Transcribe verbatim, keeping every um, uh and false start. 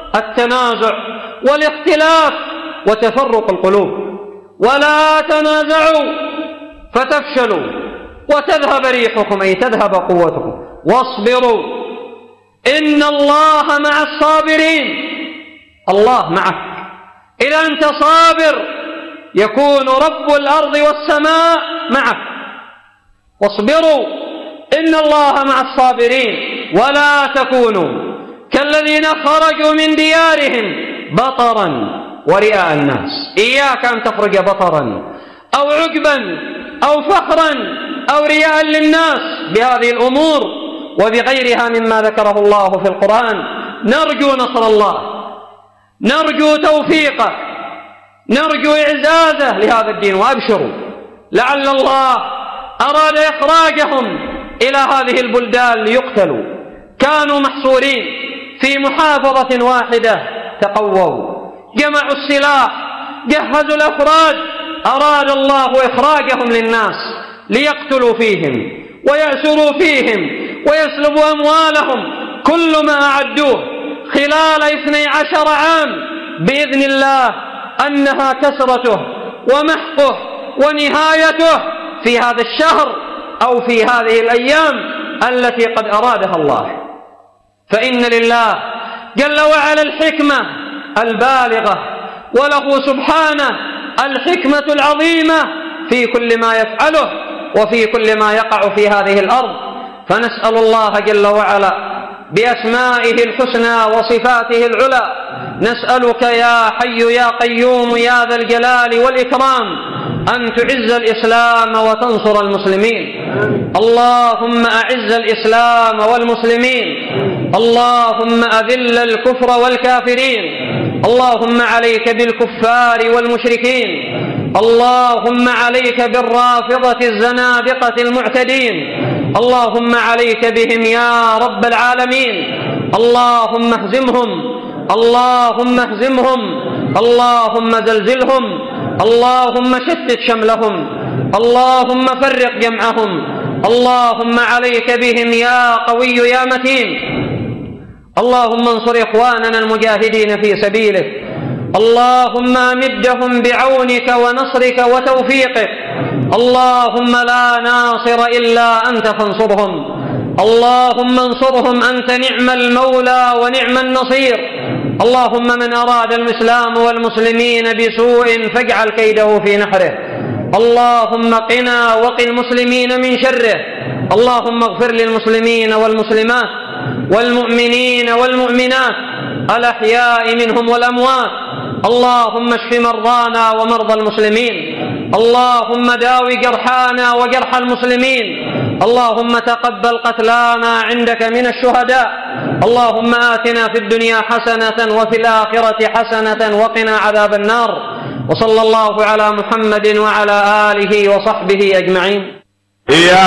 التنازع والاختلاف وتفرق القلوب. ولا تنازعوا فتفشلوا وتذهب ريحكم، أي تذهب قوتكم، واصبروا إن الله مع الصابرين. الله معك، إذا أنت صابر يكون رب الأرض والسماء معك. واصبروا إن الله مع الصابرين ولا تكونوا كالذين خرجوا من ديارهم بطرا ورئاء الناس. إياك أن تخرج بطرا أو عجبا أو فخرا أو رياء للناس بهذه الأمور وبغيرها مما ذكره الله في القرآن. نرجو نصر الله، نرجو توفيقه، نرجو إعزازه لهذا الدين. وأبشروا لعل الله أراد إخراجهم إلى هذه البلدان ليقتلوا. كانوا محصورين في محافظة واحدة، تقووا، جمعوا السلاح، جهزوا الأفراد. أراد الله إخراجهم للناس ليقتلوا فيهم ويأسروا فيهم ويسلبوا أموالهم. كل ما أعدوه خلال اثني عشر عام بإذن الله أنها كسرته ومحقه ونهايته في هذا الشهر أو في هذه الأيام التي قد أرادها الله. فإن لله جل وعلا الحكمة البالغة، وله سبحانه الحكمة العظيمة في كل ما يفعله وفي كل ما يقع في هذه الأرض. فنسأل الله جل وعلا بأسمائه الحسنى وصفاته العلى، نسألك يا حي يا قيوم يا ذا الجلال والإكرام أن تعز الإسلام وتنصر المسلمين. اللهم أعز الإسلام والمسلمين، اللهم أذل الكفر والكافرين، اللهم عليك بالكفار والمشركين، اللهم عليك بالرافضة الزنادقة المعتدين، اللهم عليك بهم يا رب العالمين. اللهم اهزمهم، اللهم اهزمهم، اللهم زلزلهم، اللهم شتت شملهم، اللهم فرق جمعهم، اللهم عليك بهم يا قوي يا متين. اللهم انصر إخواننا المجاهدين في سبيلك، اللهم أمدهم بعونك ونصرك وتوفيقك. اللهم لا ناصر إلا أنت فانصرهم، اللهم انصرهم، أنت نعم المولى ونعم النصير. اللهم من أراد الإسلام والمسلمين بسوء فاجعل كيده في نحره، اللهم قنا وقِ المسلمين من شره. اللهم اغفر للمسلمين والمسلمات والمؤمنين والمؤمنات الأحياء منهم والأموات. اللهم اشف مرضانا ومرضى المسلمين، اللهم داوي جرحانا وجرح المسلمين، اللهم تقبل قتلانا عندك من الشهداء. اللهم آتنا في الدنيا حسنة وفي الآخرة حسنة وقنا عذاب النار. وصلى الله على محمد وعلى آله وصحبه أجمعين.